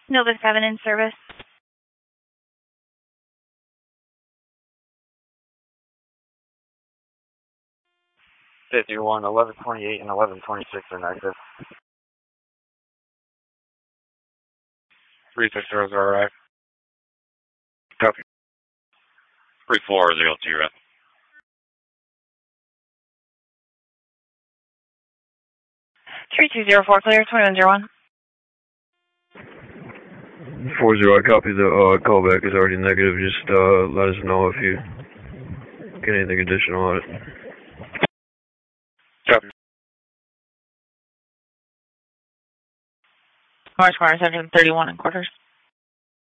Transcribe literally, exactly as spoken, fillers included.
Nova seven in service. fifty-one, eleven twenty-eight, and eleven twenty-six are negative. three six zero zero arrive. Copy. three four zero two, right? three two zero four, clear, twenty-one zero one. four zero, I copy. The uh, callback is already negative. Just uh, let us know if you get anything additional on it. Copy. Mars Corner seven thirty-one and quarters.